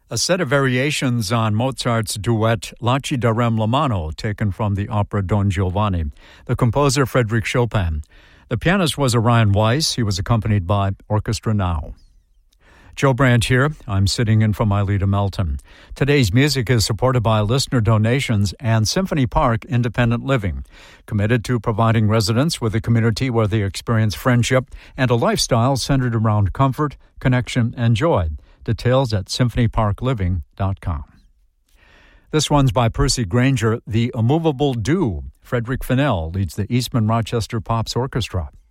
A set of variations on Mozart's duet Laci darem la mano, taken from the opera Don Giovanni. The composer, Frédéric Chopin. The pianist was Orion Weiss. He was accompanied by Orchestra Now. Joe Brandt here. I'm sitting in from Ailita Melton. Today's music is supported by listener donations and Symphony Park Independent Living, committed to providing residents with a community where they experience friendship and a lifestyle centered around comfort, connection, and joy. Details at symphonyparkliving.com. This one's by Percy Granger, The Immovable Do. Frederick Fennell leads the Eastman Rochester Pops Orchestra.